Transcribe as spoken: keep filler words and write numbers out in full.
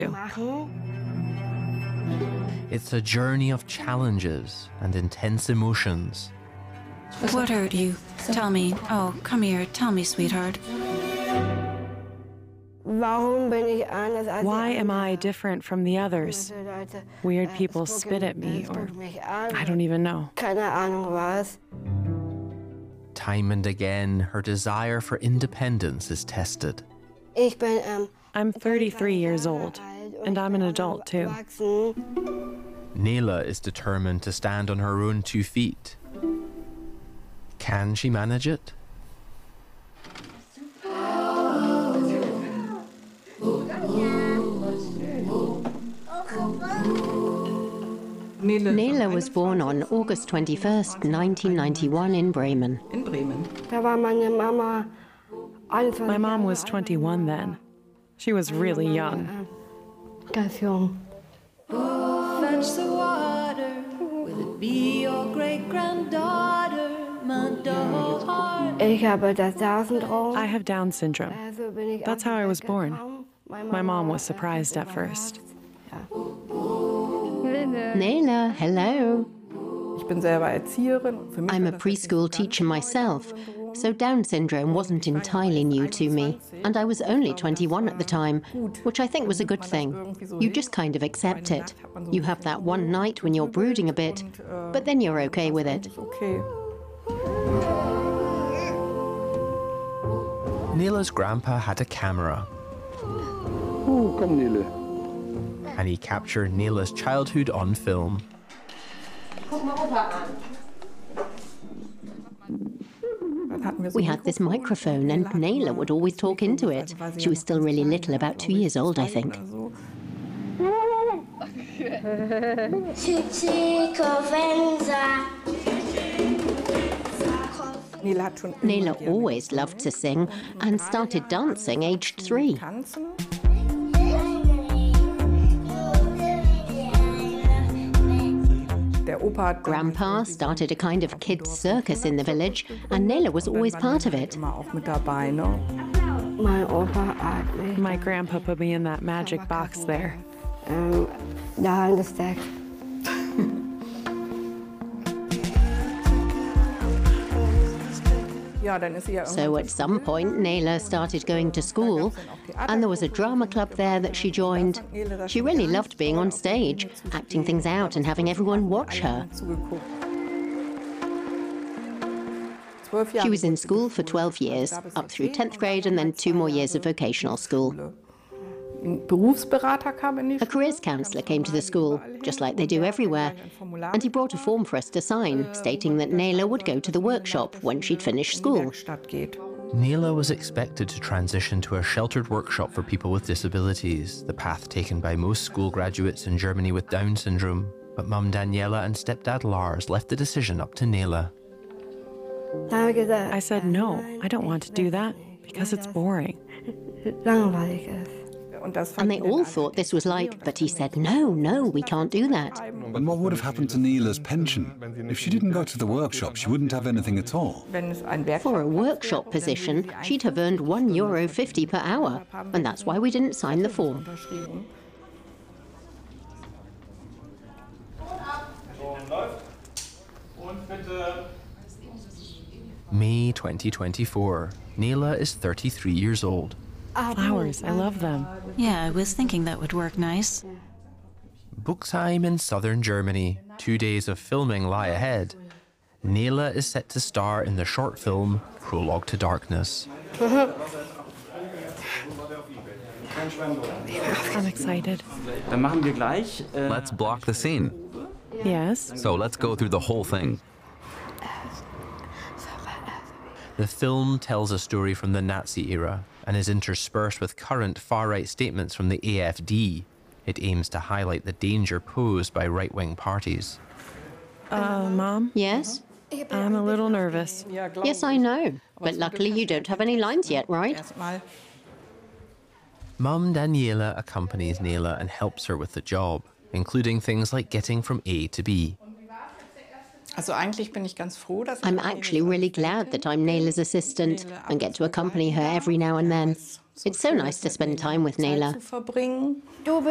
It's a journey of challenges and intense emotions. What hurt you? Tell me. Oh, come here. Tell me, sweetheart. Why am I different from the others? Weird people spit at me, or I don't even know. Time and again, her desire for independence is tested. I'm thirty-three years old, and I'm an adult too. Nayla is determined to stand on her own two feet. Can she manage it? Nayla was born on August twenty-first, nineteen ninety-one in Bremen. In Bremen. My mom was twenty-one then. She was really young. Fetch the water, will it be your great-granddaughter, my daughter? I have Down syndrome. That's how I was born. My mom was surprised at first. Nayla, hello. I'm a preschool preschool teacher myself, so Down syndrome wasn't entirely new to me, and I was only twenty-one at the time, which I think was a good thing. You just kind of accept it. You have that one night when you're brooding a bit, but then you're okay with it. Nayla's grandpa had a camera, Oh, komm, Nele. and he captured Nayla's childhood on film. We had this microphone, and Nayla would always talk into it. She was still really little, about two years old, I think. Nayla always loved to sing and started dancing aged three. Grandpa started a kind of kids' circus in the village, and Nayla was always part of it. My grandpa put me in that magic box there. So at some point, Nayla started going to school, and there was a drama club there that she joined. She really loved being on stage, acting things out and having everyone watch her. She was in school for twelve years, up through tenth grade and then two more years of vocational school. A careers counsellor came to the school, just like they do everywhere, and he brought a form for us to sign, stating that Nayla would go to the workshop when she'd finished school. Nayla was expected to transition to a sheltered workshop for people with disabilities, the path taken by most school graduates in Germany with Down syndrome. But Mum Daniela and stepdad Lars left the decision up to Nayla. I said, no, I don't want to do that, because it's boring. And they all thought this was like, but he said, no, no, we can't do that. And what would have happened to Nayla's pension? If she didn't go to the workshop, she wouldn't have anything at all. For a workshop position, she'd have earned one euro fifty per hour, and that's why we didn't sign the form. May twenty twenty-four. Nayla is thirty-three years old. Flowers, I love them. Yeah, I was thinking that would work nice. Buxheim in southern Germany. Two days of filming lie ahead. Nayla is set to star in the short film Prologue to Darkness. I'm excited. Let's block the scene. Yes? So let's go through the whole thing. The film tells a story from the Nazi era and is interspersed with current far-right statements from the A F D. It aims to highlight the danger posed by right-wing parties. Uh, Mom? Yes? I'm a little nervous. Yes, I know. But luckily you don't have any lines yet, right? Mum Daniela accompanies Nayla and helps her with the job, including things like getting from A to B. I'm actually really glad that I'm Nayla's assistant and get to accompany her every now and then. It's so nice to spend time with Nayla.